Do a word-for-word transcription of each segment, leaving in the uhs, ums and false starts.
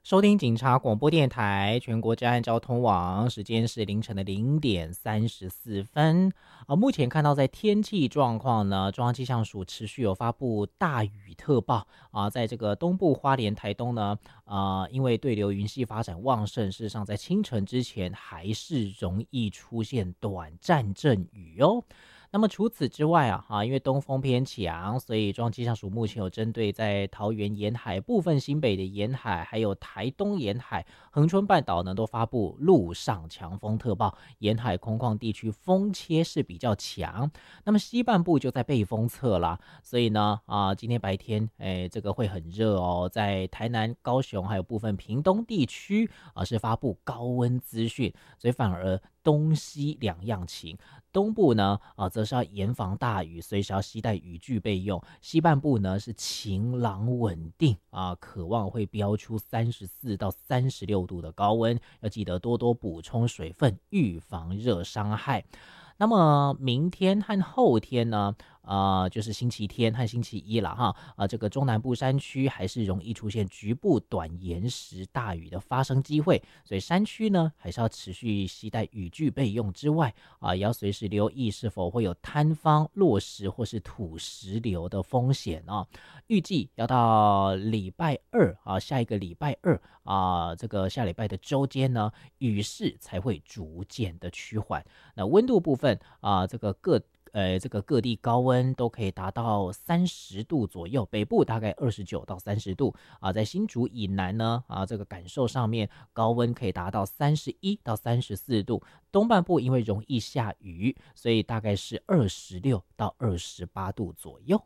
收听警察广播电台全国治安交通网，时间是凌晨的零点三十四分。啊，目前看到在天气状况呢，中央气象署持续有发布大雨特报啊，在这个东部花莲、台东呢，啊，因为对流云系发展旺盛，事实上在清晨之前还是容易出现短暂阵雨哦。那么除此之外啊，啊，因为东风偏强，所以中央气象署目前有针对在桃园沿海、部分新北的沿海，还有台东沿海、恒春半岛呢，都发布陆上强风特报，沿海空旷地区风切是比较强。那么西半部就在背风侧啦，所以呢，啊，今天白天，哎，这个会很热哦，在台南、高雄还有部分屏东地区啊，是发布高温资讯，所以反而东西两样晴。东部呢，啊，则是要严防大雨，随时要携带雨具备用。西半部呢是晴朗稳定啊，渴望会飙出三十四到三十六度的高温，要记得多多补充水分，预防热伤害。那么明天和后天呢，呃，就是星期天和星期一了哈，啊、呃，这个中南部山区还是容易出现局部短延时大雨的发生机会，所以山区呢还是要持续携带雨具备用之外，啊、呃，也要随时留意是否会有坍方、落石或是土石流的风险哦。预计要到礼拜二啊，下一个礼拜二啊，这个下礼拜的周间呢，雨势才会逐渐的趋缓。那温度部分啊，这个各呃这个各地高温都可以达到三十度左右，北部大概二十九到三十度啊，在新竹以南呢啊，这个感受上面高温可以达到三十一到三十四度，东半部因为容易下雨，所以大概是二十六到二十八度左右。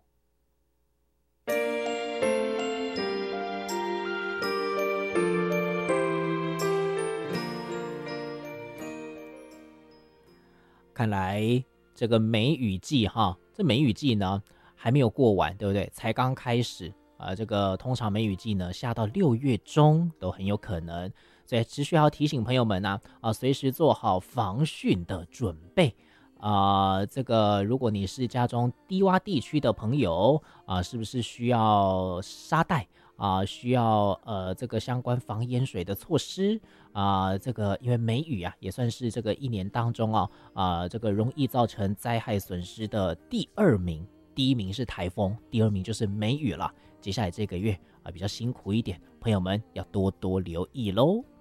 看来这个梅雨季哈，这梅雨季呢还没有过完，对不对？才刚开始啊、呃，这个通常梅雨季呢下到六月中都很有可能，所以持续要提醒朋友们呢啊，随时做好防汛的准备啊、呃。这个如果你是家中低洼地区的朋友啊、呃，是不是需要沙袋？啊，需要呃这个相关防淹水的措施啊，这个因为梅雨啊也算是这个一年当中啊啊这个容易造成灾害损失的第二名，第一名是台风，第二名就是梅雨了。接下来这个月啊比较辛苦一点，朋友们要多多留意喽。